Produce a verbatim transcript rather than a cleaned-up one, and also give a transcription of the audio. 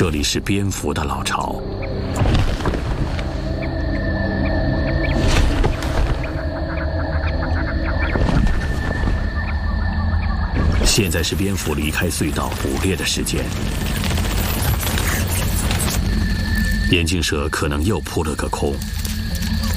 这里是蝙蝠的老巢。现在是蝙蝠离开隧道捕猎的时间，眼镜蛇可能又扑了个空。